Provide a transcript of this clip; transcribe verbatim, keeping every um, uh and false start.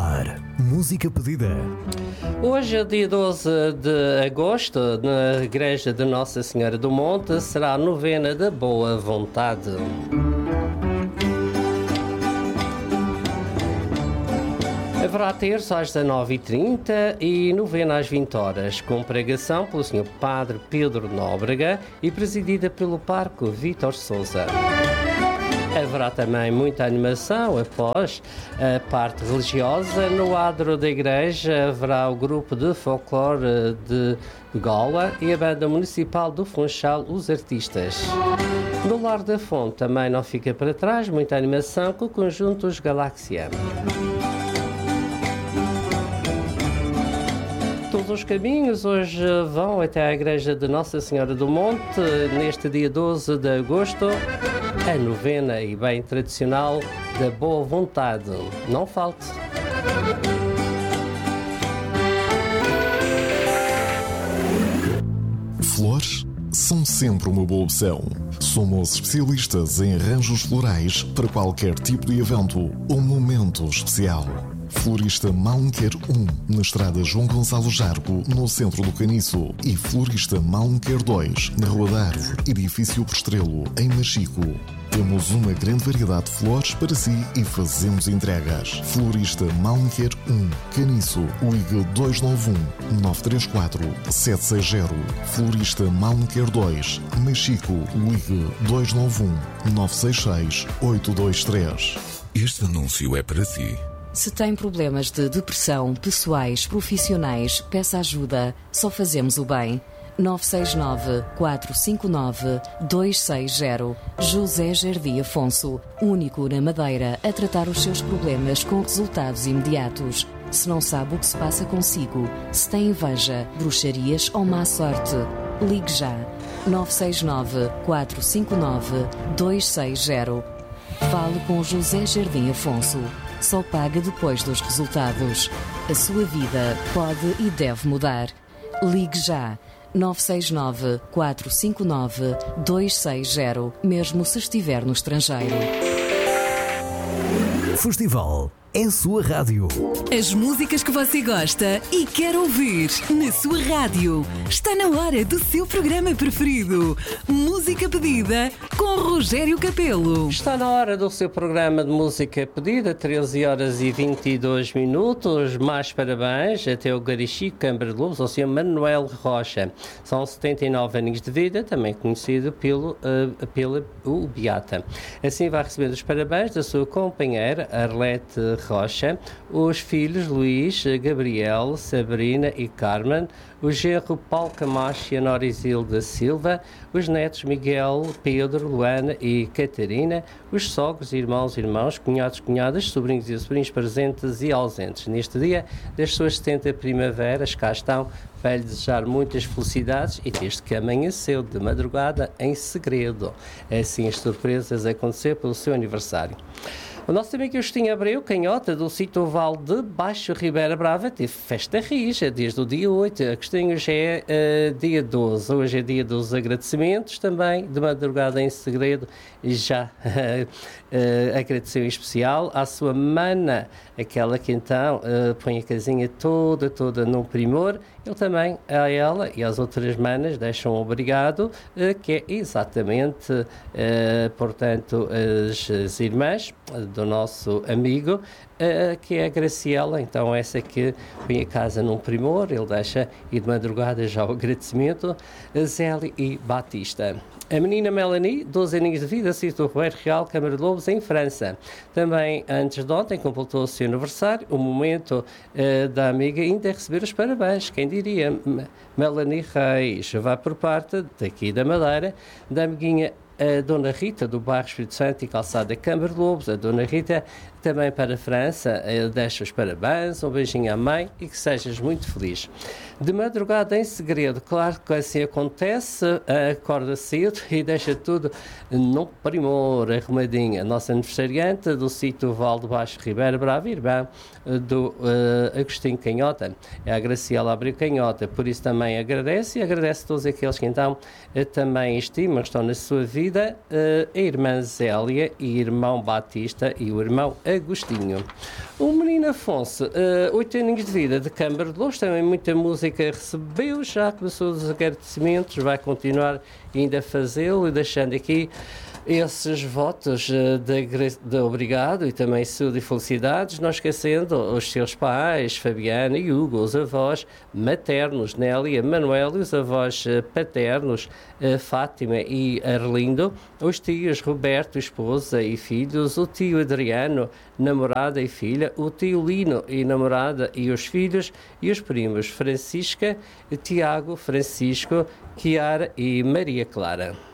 ar, música pedida. Hoje, dia doze de agosto, na Igreja de Nossa Senhora do Monte, será a novena da Boa Vontade. Haverá terço às dezanove e trinta e novena às vinte horas, com pregação pelo senhor Padre Pedro Nóbrega e presidida pelo Parco Vítor Sousa. Haverá também muita animação após a parte religiosa. No adro da igreja haverá o grupo de folclore de Gola e a banda municipal do Funchal, os artistas. No Lar da Fonte também não fica para trás, muita animação com o conjunto Os Galáxia. Todos os caminhos hoje vão até à Igreja de Nossa Senhora do Monte, neste dia doze de agosto, a novena e bem tradicional da Boa Vontade. Não falte! Flores são sempre uma boa opção. Somos especialistas em arranjos florais para qualquer tipo de evento ou momento especial. Florista Malmquer um, na estrada João Gonçalo Jargo, no centro do Caniço, e Florista Malmquer dois, na Rua da Árvore, edifício Postrelo, em Machico. Temos uma grande variedade de flores para si e fazemos entregas. Florista Malmquer um, Caniço, ligue dois nove um, nove três quatro, sete seis zero. Florista Malmquer dois, Machico, ligue dois nove um, nove seis seis, oito dois três. Este anúncio é para si. Se tem problemas de depressão, pessoais, profissionais, peça ajuda. Só fazemos o bem. nove seis nove, quatro cinco nove, dois seis zero. José Jardim Afonso, único na Madeira a tratar os seus problemas com resultados imediatos. Se não sabe o que se passa consigo, se tem inveja, bruxarias ou má sorte, ligue já. nove seis nove, quatro cinco nove, dois seis zero. Fale com José Jardim Afonso. Só paga depois dos resultados. A sua vida pode e deve mudar. Ligue já. nove seis nove, quatro cinco nove, dois seis zero, mesmo se estiver no estrangeiro. Festival é a sua rádio. As músicas que você gosta e quer ouvir na sua rádio. Está na hora do seu programa preferido. Música Pedida com Rogério Capelo. Está na hora do seu programa de música pedida, treze horas e vinte e dois minutos. Mais parabéns até o Garichico Câmara de Lobos, ao senhor Manuel Rocha. São setenta e nove anos de vida, também conhecido pelo, uh, pela o Beata. Assim vai receber os parabéns da sua companheira, Arlete Rocha, os filhos Luís, Gabriel, Sabrina e Carmen, o genro Paulo Camacho e a Nora Isilda Silva, os netos Miguel, Pedro, Luana e Catarina, os sogros, irmãos, irmãos, cunhados, cunhadas, sobrinhos e sobrinhos presentes e ausentes. Neste dia das suas setenta primaveras, cá estão para lhe desejar muitas felicidades e desde que amanheceu de madrugada em segredo. Assim as surpresas acontecer pelo seu aniversário. O nosso amigo Agostinho Abreu, canhota do sítio Val de Baixo Ribeira Brava, teve festa rija desde o dia oito. Agostinho já é uh, dia doze. Hoje é dia dos agradecimentos também, de madrugada em segredo. Já uh, uh, agradeceu em especial à sua mana, aquela que então uh, põe a casinha toda, toda no primor. Ele também, a ela e às outras manas, deixam um obrigado, uh, que é exatamente, uh, portanto, as, as irmãs do nosso amigo, uh, que é a Graciela. Então essa que põe a casa num primor, ele deixa, e de madrugada já o agradecimento, a Zélia e Batista. A menina Melanie, doze aninhos de vida, Cito Roeiro Real, Câmara de Lobos, em França. Também, antes de ontem, completou o seu aniversário. O momento uh, da amiga ainda é receber os parabéns. Quem diria? Melanie Reis vai por parte, daqui da Madeira, da amiguinha a Dona Rita, do bairro Espírito Santo e Calçada Câmara de Lobos. A Dona Rita, também para a França, deixa os parabéns, um beijinho à mãe e que sejas muito feliz. De madrugada em segredo, claro que assim acontece, acorda cedo e deixa tudo no primor, arrumadinha. A nossa aniversariante do sítio Val de Baixo Ribeira Brava, irmã do uh, Agostinho Canhota, é a Graciela Abreu Canhota, por isso também agradece e agradece a todos aqueles que então uh, também estimam, estão na sua vida, uh, a irmã Zélia e o irmão Batista e o irmão Agostinho. O menino Afonso, uh, oito aninhos de vida, de Câmara de Lobos, também muita música recebeu, já começou os agradecimentos, vai continuar ainda a fazê-lo, deixando aqui esses votos de, de obrigado e também saúde e felicidades, não esquecendo os seus pais, Fabiana e Hugo, os avós maternos, Nélia, Manuel, e os avós paternos, Fátima e Arlindo, os tios Roberto, esposa e filhos, o tio Adriano, namorada e filha, o tio Lino e namorada e os filhos, e os primos Francisca, Tiago, Francisco, Chiara e Maria Clara.